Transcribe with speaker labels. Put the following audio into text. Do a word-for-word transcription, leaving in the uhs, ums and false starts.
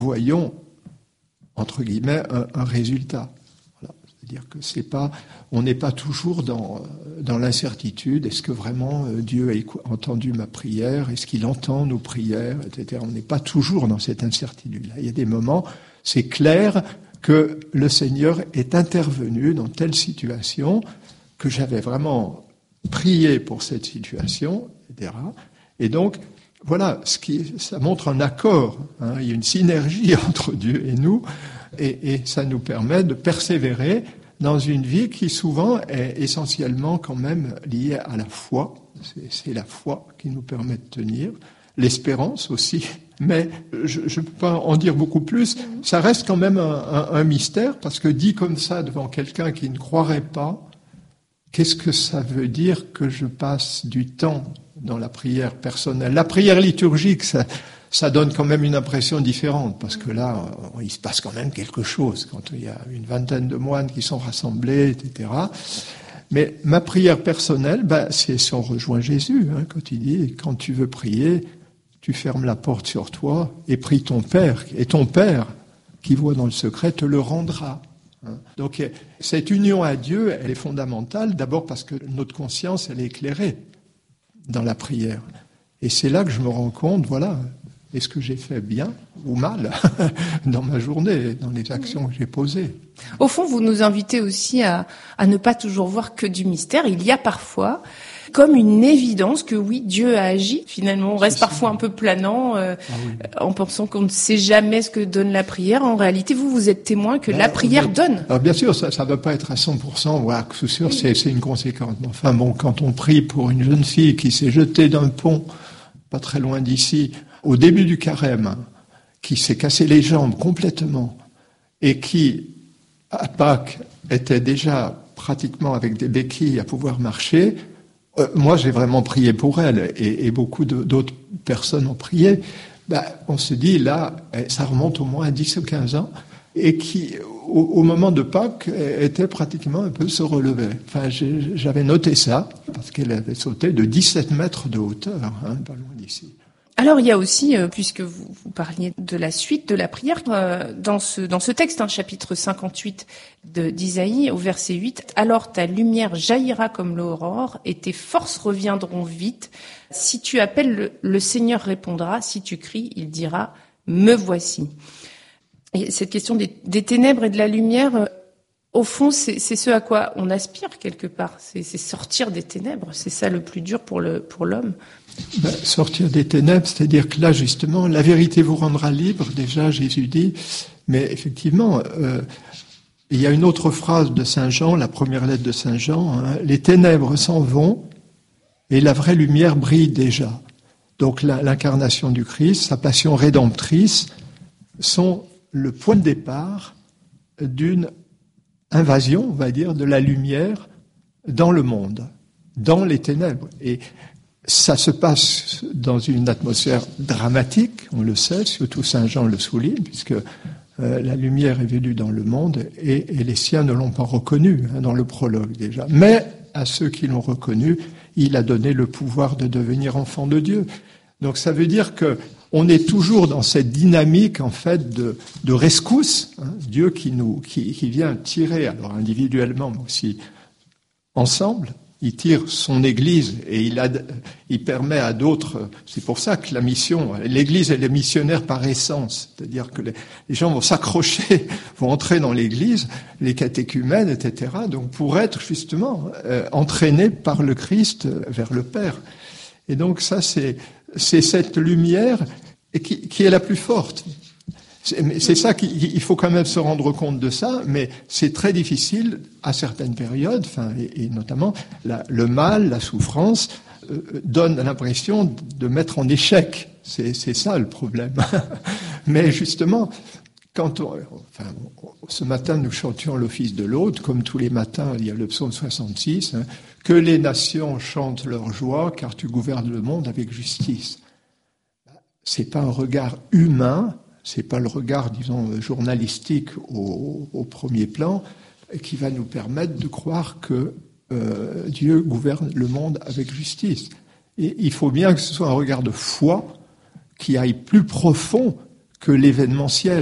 Speaker 1: voyons, entre guillemets, un, un résultat. Voilà. C'est-à-dire que c'est pas, on n'est pas toujours dans, dans l'incertitude. Est-ce que vraiment Dieu a entendu ma prière? Est-ce qu'il entend nos prières, et cetera. On n'est pas toujours dans cette incertitude-là. Il y a des moments, c'est clair que le Seigneur est intervenu dans telle situation, que j'avais vraiment prié pour cette situation, et cetera. Et donc, voilà, ce qui, ça montre un accord, hein, il y a une synergie entre Dieu et nous, et, et ça nous permet de persévérer dans une vie qui souvent est essentiellement quand même liée à la foi. C'est, c'est la foi qui nous permet de tenir, l'espérance aussi, mais je ne peux pas en dire beaucoup plus. Ça reste quand même un, un, un mystère, parce que dit comme ça devant quelqu'un qui ne croirait pas, qu'est-ce que ça veut dire que je passe du temps dans la prière personnelle? La prière liturgique, ça, ça donne quand même une impression différente, parce que là, il se passe quand même quelque chose, quand il y a une vingtaine de moines qui sont rassemblés, et cetera. Mais ma prière personnelle, ben, c'est si on rejoint Jésus, hein, quand il dit, quand tu veux prier, tu fermes la porte sur toi et prie ton Père, et ton Père, qui voit dans le secret, te le rendra. Donc, cette union à Dieu, elle est fondamentale, d'abord parce que notre conscience, elle est éclairée dans la prière. Et c'est là que je me rends compte, voilà, est-ce que j'ai fait bien ou mal dans ma journée, dans les actions que j'ai posées.
Speaker 2: Au fond, vous nous invitez aussi à, à ne pas toujours voir que du mystère. Il y a parfois comme une évidence que oui, Dieu a agi. Finalement, on reste c'est parfois ça. un peu planant euh, ah oui. en pensant qu'on ne sait jamais ce que donne la prière. En réalité, vous, vous êtes témoin que ben, la prière mais, donne.
Speaker 1: Alors bien sûr, ça ne va pas être à cent pour cent, voilà, c'est sûr, c'est, c'est une conséquence. Enfin bon, quand on prie pour une jeune fille qui s'est jetée d'un pont, pas très loin d'ici, au début du carême, qui s'est cassé les jambes complètement, et qui, à Pâques, était déjà pratiquement avec des béquilles à pouvoir marcher, Euh, moi, j'ai vraiment prié pour elle, et, et beaucoup de, d'autres personnes ont prié. Ben, on se dit, là, ça remonte au moins à dix ou quinze ans, et qui, au, au moment de Pâques, était pratiquement un peu se relevait. Enfin, j'ai, j'avais noté ça, parce qu'elle avait sauté de dix-sept mètres de hauteur, hein, pas loin d'ici.
Speaker 2: Alors il y a aussi, euh, puisque vous, vous parliez de la suite de la prière, euh, dans ce dans ce texte, hein, chapitre cinquante-huit de, d'Isaïe, au verset huit, « Alors ta lumière jaillira comme l'aurore, et tes forces reviendront vite. Si tu appelles, le, le Seigneur répondra. Si tu cries, il dira, me voici. » Et cette question des, des ténèbres et de la lumière, euh, au fond, c'est, c'est ce à quoi on aspire quelque part. C'est, c'est sortir des ténèbres. C'est ça le plus dur pour le pour l'homme.
Speaker 1: Ben, sortir des ténèbres, c'est-à-dire que là, justement, la vérité vous rendra libre, déjà, Jésus dit, mais effectivement, euh, il y a une autre phrase de Saint Jean, la première lettre de Saint Jean, hein, les ténèbres s'en vont et la vraie lumière brille déjà. Donc la, l'incarnation du Christ, sa passion rédemptrice, sont le point de départ d'une invasion, on va dire, de la lumière dans le monde, dans les ténèbres. Et ça se passe dans une atmosphère dramatique, on le sait, surtout Saint Jean le souligne, puisque euh, la lumière est venue dans le monde et, et les siens ne l'ont pas reconnu, hein, dans le prologue déjà. Mais à ceux qui l'ont reconnu, il a donné le pouvoir de devenir enfants de Dieu. Donc ça veut dire que on est toujours dans cette dynamique en fait de, de rescousse, hein, Dieu qui nous qui, qui vient tirer, alors individuellement mais aussi ensemble. Il tire son Église et il, a, il permet à d'autres. C'est pour ça que la mission, l'Église, elle est missionnaire par essence. C'est-à-dire que les, les gens vont s'accrocher, vont entrer dans l'Église, les catéchumènes, et cetera. Donc pour être justement euh, entraînés par le Christ vers le Père. Et donc ça, c'est, c'est cette lumière qui, qui est la plus forte. C'est, c'est ça qu'il faut quand même se rendre compte de ça, mais c'est très difficile à certaines périodes, enfin, et, et notamment la, le mal, la souffrance, euh, donne l'impression de mettre en échec. C'est, c'est ça le problème. Mais justement, quand on, enfin, ce matin nous chantions l'office de l'hôte, comme tous les matins, il y a le psaume soixante-six, hein, que les nations chantent leur joie, car tu gouvernes le monde avec justice. C'est pas un regard humain. C'est pas le regard, disons, journalistique au, au premier plan qui va nous permettre de croire que euh, Dieu gouverne le monde avec justice. Et il faut bien que ce soit un regard de foi qui aille plus profond que l'événementiel.